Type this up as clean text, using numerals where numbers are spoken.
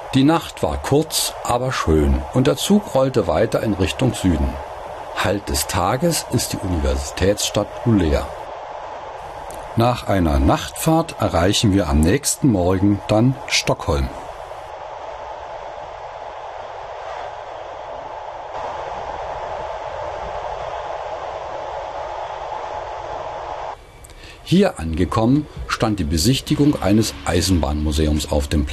Die Nacht war kurz, aber schön und der Zug rollte weiter in Richtung Süden. Halt des Tages ist die Universitätsstadt Luleå. Nach einer Nachtfahrt erreichen wir am nächsten Morgen dann Stockholm. Hier angekommen, stand die Besichtigung eines Eisenbahnmuseums auf dem Plan.